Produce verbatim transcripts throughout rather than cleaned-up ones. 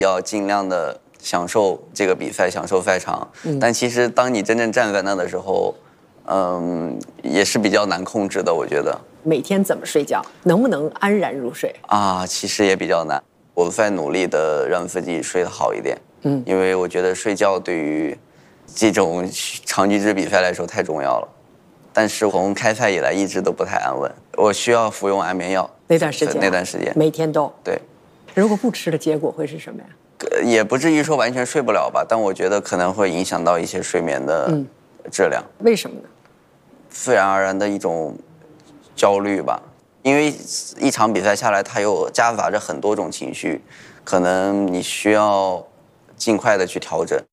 要尽量的享受这个比赛，享受赛场。嗯、但其实当你真正站在那的时候，嗯，也是比较难控制的，我觉得。 每天怎么睡觉，能不能安然入睡啊？其实也比较难。我在努力的让自己睡得好一点。嗯，因为我觉得睡觉对于这种长距离比赛来说太重要了。但是从开赛以来一直都不太安稳，我需要服用安眠药。 那段时间， 那段时间每天都对。 如果不吃的结果会是什么呀？ 也不至于说完全睡不了吧，但我觉得可能会影响到一些睡眠的质量。 嗯、为什么呢？ 自然而然的一种焦虑吧，因为一场比赛下来，它有夹杂着很多种情绪，可能你需要尽快的去调整。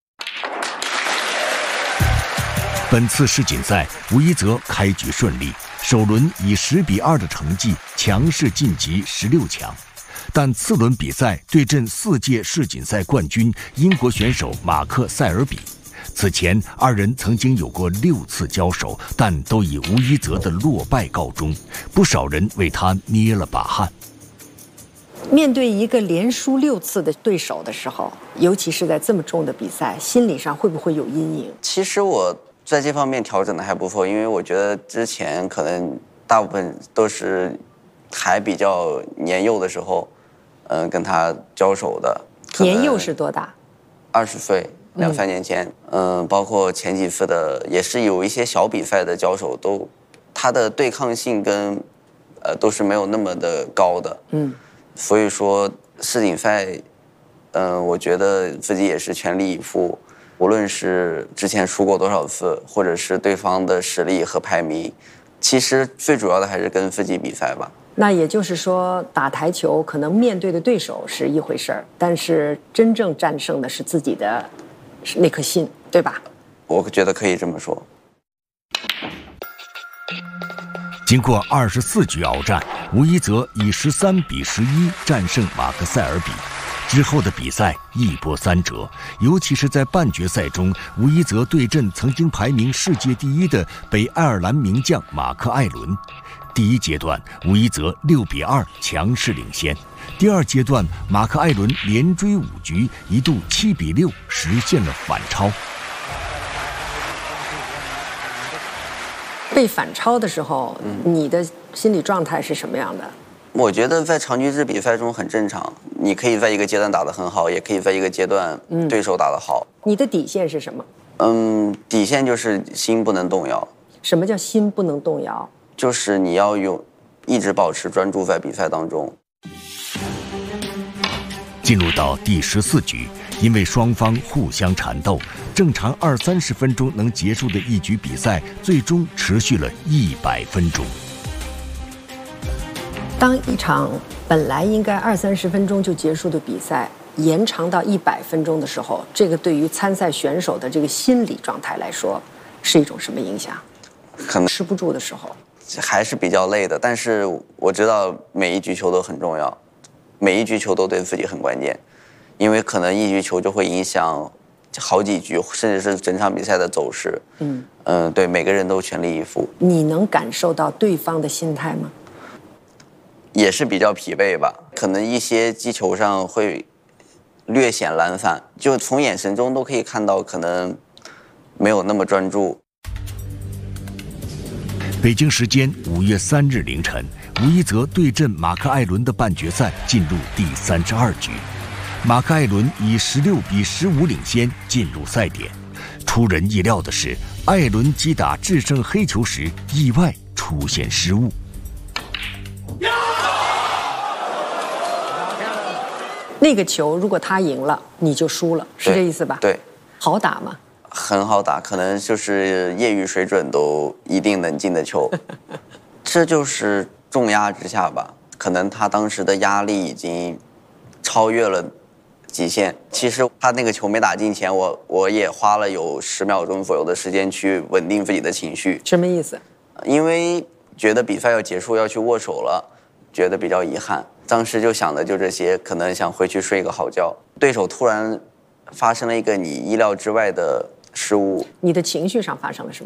本次世锦赛，吴一泽开局顺利，首轮以十比二的成绩强势晋级十六强。但次轮比赛对阵四届世锦赛冠军英国选手马克·塞尔比。此前二人曾经有过六次交手，但都以吴一泽的落败告终，不少人为他捏了把汗。 面对一个连输六次的对手的时候，尤其是在这么重的比赛，心理上会不会有阴影？ 其实我在这方面调整的还不错，因为我觉得之前可能大部分都是还比较年幼的时候，嗯、呃，跟他交手的。 年幼是多大？ 二十岁，两三年前。嗯、呃，包括前几次的，也是有一些小比赛的交手，都他的对抗性跟呃都是没有那么的高的。嗯，所以说世锦赛，嗯、呃，我觉得自己也是全力以赴。无论是之前输过多少次，或者是对方的实力和排名，其实最主要的还是跟自己比赛吧。 那也就是说，打台球可能面对的对手是一回事儿，但是真正战胜的是自己的那颗心，对吧？ 我觉得可以这么说。 经过二十四局鏖战，吴一泽以十三比十一战胜马克·塞尔比。之后的比赛一波三折，尤其是在半决赛中，吴一泽对阵曾经排名世界第一的北爱尔兰名将马克·艾伦。第一阶段，吴一泽六比二强势领先；第二阶段，马克·艾伦连追五局，一度七比六实现了反超。 被反超的时候，嗯、你的心理状态是什么样的？ 我觉得在长局制比赛中很正常，你可以在一个阶段打得很好，也可以在一个阶段对手打得好。 嗯、你的底线是什么？ 嗯，底线就是心不能动摇。 什么叫心不能动摇？ 就是你要有一直保持专注在比赛当中。 进入到第十四局，因为双方互相缠斗，正常二三十分钟能结束的一局比赛，最终持续了一百分钟。 当一场本来应该二三十分钟就结束的比赛延长到一百分钟的时候，这个对于参赛选手的这个心理状态来说，是一种什么影响？ 可能吃不住的时候， 还是比较累的。但是我知道每一局球都很重要，每一局球都对自己很关键，因为可能一局球就会影响好几局，甚至是整场比赛的走势。嗯嗯、呃，对，每个人都全力以赴。 你能感受到对方的心态吗？ 也是比较疲惫吧，可能一些击球上会略显懒散，就从眼神中都可以看到，可能没有那么专注。 北京时间五月三日凌晨，吴一泽对阵马克·艾伦的半决赛进入第三十二局，马克·艾伦以十六比十五领先进入赛点。出人意料的是，艾伦击打制胜黑球时意外出现失误。 那个球如果他赢了，你就输了，是这意思吧？ 对， 好打吗？ 很好打，可能就是业余水准都一定能进的球。这就是重压之下吧，可能他当时的压力已经超越了极限。其实他那个球没打进前，我我也花了有十秒钟左右的时间去稳定自己的情绪。 什么意思？ 因为觉得比赛要结束，要去握手了，觉得比较遗憾。当时就想的就这些，可能想回去睡个好觉。对手突然发生了一个你意料之外的失误， 你的情绪上发生了什么？